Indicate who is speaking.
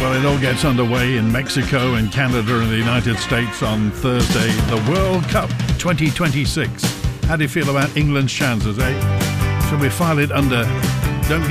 Speaker 1: Well, it all gets underway in Mexico and Canada and the United States on Thursday. The World Cup 2026. How do you feel about England's chances, eh? Shall we file it under don't get